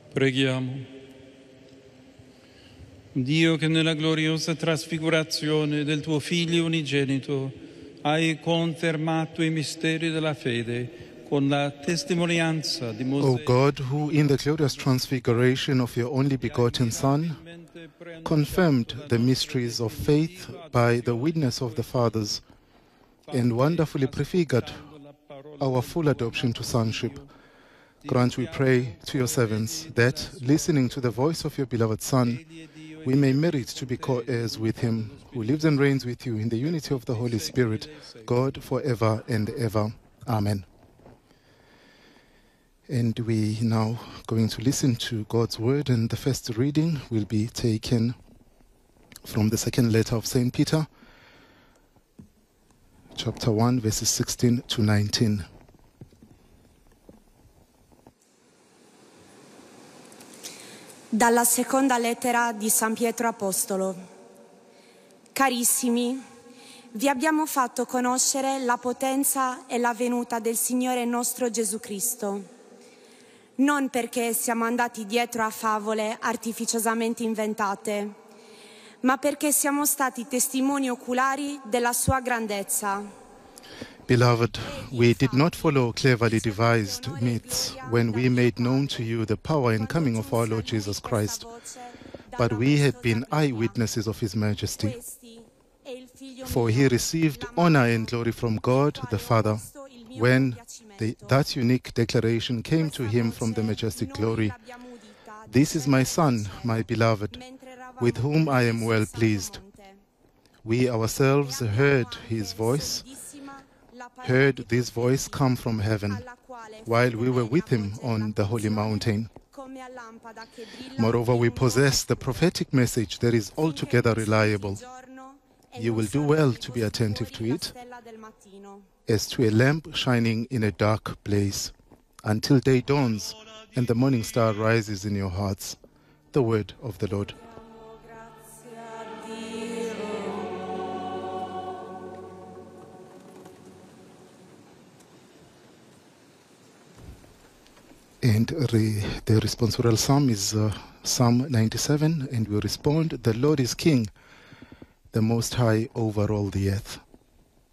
Preghiamo. Dio, che nella gloriosa trasfigurazione del tuo Figlio unigenito hai confermato i misteri della fede con la testimonianza di Mosè. O God, who in the glorious transfiguration of your only begotten Son confirmed the mysteries of faith by the witness of the fathers and wonderfully prefigured our full adoption to sonship, grant, we pray, to your servants that, listening to the voice of your beloved Son, we may merit to be co-heirs with him, who lives and reigns with you in the unity of the Holy Spirit, God, forever and ever. Amen. And we now going to listen to God's word, and the first reading will be taken from the second letter of St. Peter, chapter 1, verses 16 to 19. Dalla seconda lettera di San Pietro Apostolo. Carissimi, vi abbiamo fatto conoscere la potenza e la venuta del Signore nostro Gesù Cristo, non perché siamo andati dietro a favole artificiosamente inventate, ma perché siamo stati testimoni oculari della sua grandezza. Beloved, we did not follow cleverly devised myths when we made known to you the power and coming of our Lord Jesus Christ, but we had been eyewitnesses of his majesty. For he received honor and glory from God the Father when that unique declaration came to him from the majestic glory. This is my Son, my beloved, with whom I am well pleased. We ourselves heard this voice come from heaven while we were with him on the holy mountain. Moreover, we possess the prophetic message that is altogether reliable. You will do well to be attentive to it, as to a lamp shining in a dark place, until day dawns and the morning star rises in your hearts. The word of the Lord. And the responsorial psalm is Psalm 97, and we respond, the Lord is King, the Most High over all the earth.